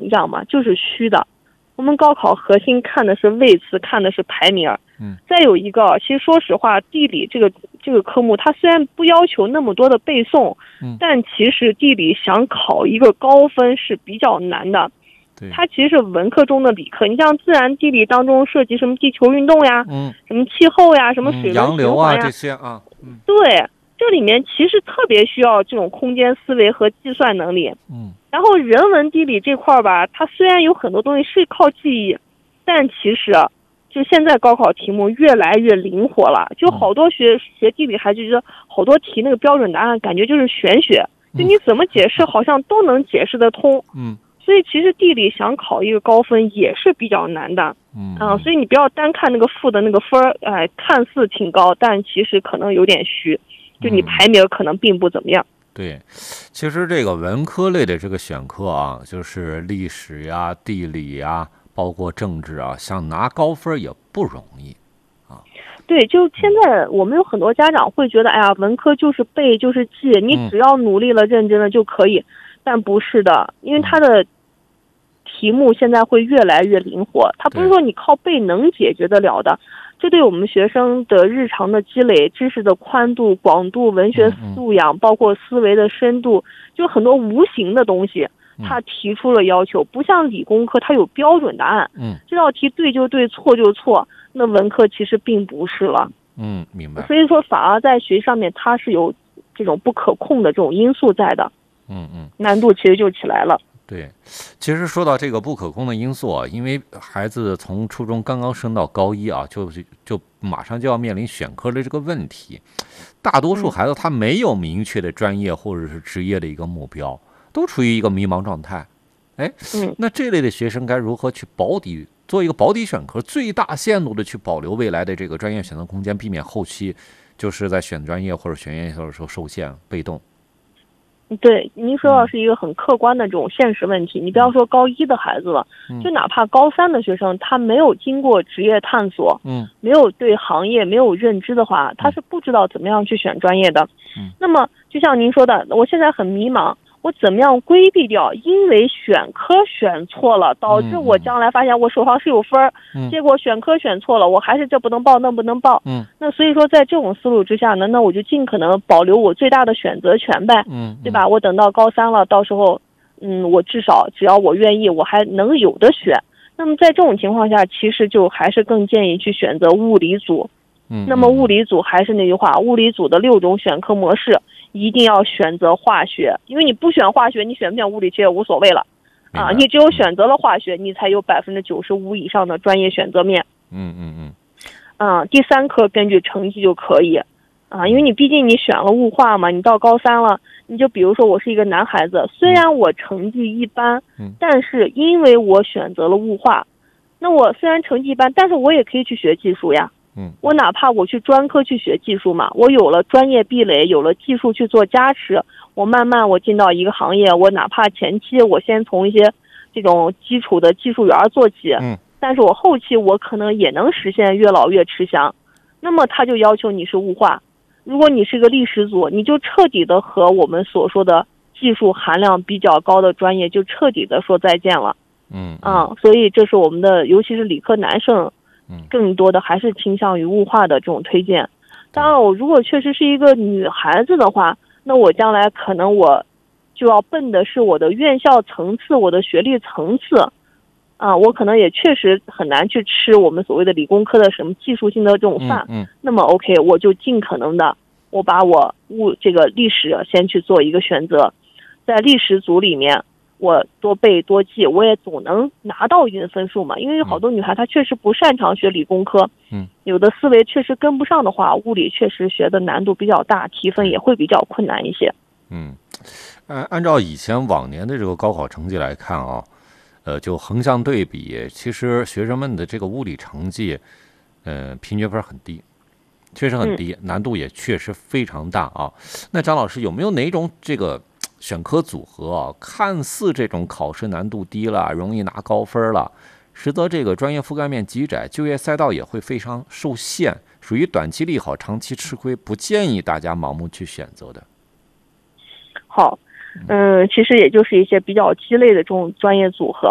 膨胀嘛，就是虚的。我们高考核心看的是位次，看的是排名。再有一个，其实说实话，地理这个科目，它虽然不要求那么多的背诵，但其实地理想考一个高分是比较难的。它其实是文科中的理科，你像自然地理当中涉及什么地球运动呀，什么气候呀，什么水洋流啊这些啊， 对，这里面其实特别需要这种空间思维和计算能力。然后人文地理这块吧，它虽然有很多东西是靠记忆，但其实就现在高考题目越来越灵活了，就好多学地理还就觉得好多题那个标准答案感觉就是玄学，就你怎么解释好像都能解释得通。所以其实地理想考一个高分也是比较难的。所以你不要单看那个负的那个分看似挺高，但其实可能有点虚，就你排名可能并不怎么样。 对，其实这个文科类的这个选科啊，就是历史呀、地理呀，包括政治啊，想拿高分也不容易啊。 对，就现在我们有很多家长会觉得，哎呀，文科就是背就是记，你只要努力了、认真了就可以。但不是的，因为它的题目现在会越来越灵活，它不是说你靠背能解决得了的。这对我们学生的日常的积累、知识的宽度、广度、文学素养，包括思维的深度，就很多无形的东西，他提出了要求。不像理工科，它有标准答案，这道题对就对，错就错。那文科其实并不是了。 明白。 所以说，反而在学习上面，它是有这种不可控的这种因素在的。难度其实就起来了。 对，其实说到这个不可控的因素啊，因为孩子从初中刚刚升到高一啊，就马上就要面临选科的这个问题。大多数孩子他没有明确的专业或者是职业的一个目标，都处于一个迷茫状态。那这类的学生该如何去做一个保底选科，最大限度的去保留未来的这个专业选择空间，避免后期就是在选专业或者选院校的时候受限被动。 对，您说到是一个很客观的这种现实问题。你不要说高一的孩子了，就哪怕高三的学生，他没有经过职业探索，没有对行业没有认知的话，他是不知道怎么样去选专业的。那么就像您说的，我现在很迷茫，我怎么样规避掉因为选科选错了导致我将来发现我手上是有分儿，结果选科选错了，我还是这不能报那不能报。那所以说在这种思路之下呢，那我就尽可能保留我最大的选择权呗，对吧？我等到高三了，到时候我至少只要我愿意，我还能有的选。那么在这种情况下，其实就还是更建议去选择物理组。那么物理组还是那句话，物理组的6种选科模式一定要选择化学，因为你不选化学，你选不选物理其实也无所谓了啊。你只有选择了化学，你才有95%以上的专业选择面。第3科根据成绩就可以啊，因为你毕竟你选了物化嘛，你到高三了，你就比如说我是一个男孩子，虽然我成绩一般，但是因为我选择了物化，那我虽然成绩一般，但是我也可以去学技术呀。我哪怕我去专科去学技术嘛，我有了专业壁垒，有了技术去做加持，我慢慢我进到一个行业，我哪怕前期我先从一些这种基础的技术员做起，但是我后期我可能也能实现越老越吃香。那么他就要求你是物化，如果你是个历史组，你就彻底的和我们所说的技术含量比较高的专业就彻底的说再见了。所以这是我们的尤其是理科男生更多的还是倾向于物化的这种推荐。当然我如果确实是一个女孩子的话，那我将来可能我就要奔的是我的院校层次，我的学历层次我可能也确实很难去吃我们所谓的理工科的什么技术性的这种饭。那么 OK， 我就尽可能的我把我这个历史先去做一个选择，在历史组里面我多背多记，我也总能拿到一定分数嘛。因为有好多女孩她确实不擅长学理工科，有的思维确实跟不上的话，物理确实学的难度比较大，提分也会比较困难一些。 按照以前往年的这个高考成绩来看啊，就横向对比，其实学生们的这个物理成绩，平均分很低，确实很低，难度也确实非常大啊。那张老师有没有哪种这个选科组合啊，看似这种考试难度低了，容易拿高分了，实则这个专业覆盖面极窄，就业赛道也会非常受限，属于短期利好，长期吃亏，不建议大家盲目去选择的？ 好，其实也就是一些比较鸡肋的这种专业组合。